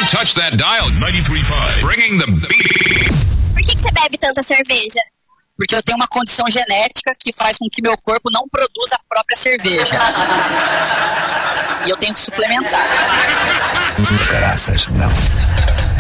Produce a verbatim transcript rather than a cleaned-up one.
Don't touch that dial. ninety-three point five. Bringing the beat. Por que, que você bebe tanta cerveja? Porque eu tenho uma condição genética que faz com que meu corpo não produza a própria cerveja. E eu tenho que suplementar. Graças, não.